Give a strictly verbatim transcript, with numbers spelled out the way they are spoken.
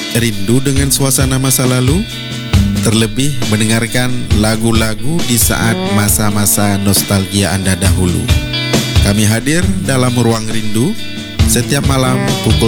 rindu dengan suasana masa lalu? Terlebih mendengarkan lagu-lagu di saat masa-masa nostalgia Anda dahulu. Kami hadir dalam Ruang Rindu setiap malam pukul